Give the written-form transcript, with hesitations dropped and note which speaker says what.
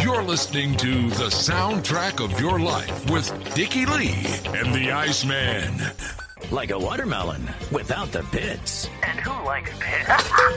Speaker 1: You're listening to The Soundtrack of Your Life with Dickie Lee and the Iceman.
Speaker 2: Like a watermelon without the pits.
Speaker 3: And who likes pits?